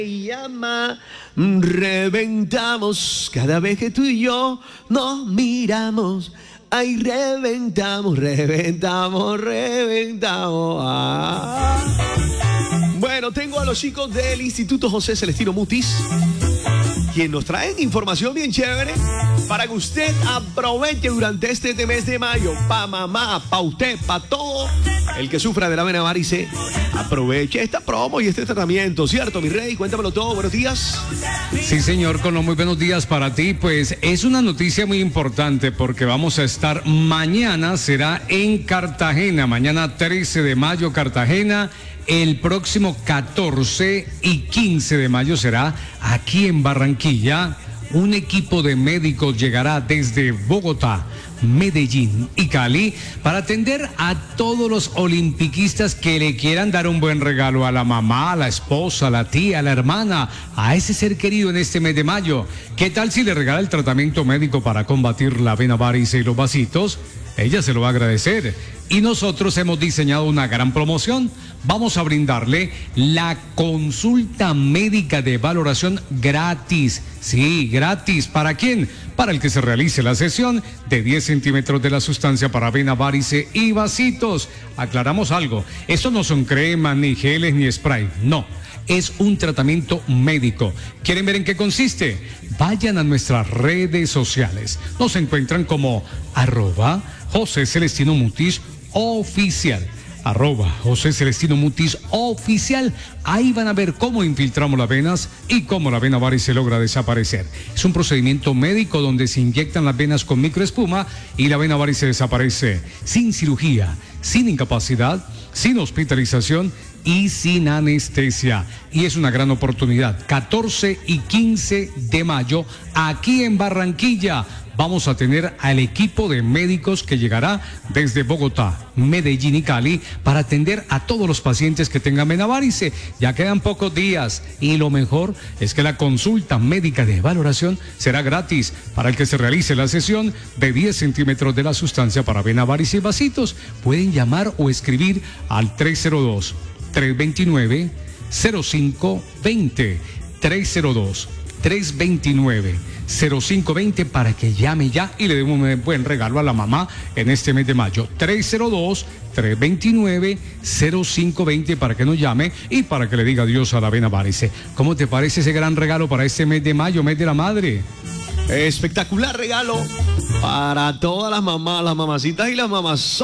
Llama, reventamos cada vez que tú y yo nos miramos. Ay, reventamos, reventamos, reventamos. Bueno, tengo a los chicos del Instituto José Celestino Mutis, quien nos traen información bien chévere para que usted aproveche durante este mes de mayo. Pa' mamá, pa' usted, pa' todo el que sufra de la vena varice. Aproveche esta promo y este tratamiento, ¿cierto, mi rey? Cuéntamelo todo, buenos días. Sí, señor, con los muy buenos días para ti. Pues es una noticia muy importante porque vamos a estar mañana, será en Cartagena, mañana 13 de mayo, Cartagena. El próximo 14 y 15 de mayo será aquí en Barranquilla. Un equipo de médicos llegará desde Bogotá, Medellín y Cali para atender a todos los olimpiquistas que le quieran dar un buen regalo a la mamá, a la esposa, a la tía, a la hermana, a ese ser querido en este mes de mayo. ¿Qué tal si le regala el tratamiento médico para combatir la vena varice y los vasitos? Ella se lo va a agradecer. Y nosotros hemos diseñado una gran promoción. Vamos a brindarle la consulta médica de valoración gratis. Sí, gratis. ¿Para quién? Para el que se realice la sesión de 10 centímetros de la sustancia para vena varice y vasitos. Aclaramos algo. Esto no son cremas, ni geles, ni spray. No. Es un tratamiento médico. ¿Quieren ver en qué consiste? Vayan a nuestras redes sociales. Nos encuentran como @José Celestino Mutis Oficial. @José Celestino Mutis Oficial. Ahí van a ver cómo infiltramos las venas y cómo la vena varice logra desaparecer. Es un procedimiento médico donde se inyectan las venas con microespuma y la vena varice desaparece sin cirugía, sin incapacidad, sin hospitalización y sin anestesia. Y es una gran oportunidad. 14 y 15 de mayo, aquí en Barranquilla, vamos a tener al equipo de médicos que llegará desde Bogotá, Medellín y Cali para atender a todos los pacientes que tengan vena varice. Ya quedan pocos días y lo mejor es que la consulta médica de valoración será gratis para el que se realice la sesión de 10 centímetros de la sustancia para vena varice y vasitos. Pueden llamar o escribir al 302-329-0520. 302-329-0520 para que llame ya y le dé un buen regalo a la mamá en este mes de mayo. 302-329-0520 para que nos llame y para que le diga adiós a la vena varice. ¿Cómo te parece ese gran regalo para este mes de mayo, mes de la madre? Espectacular regalo para todas las mamás, las mamacitas y las mamás.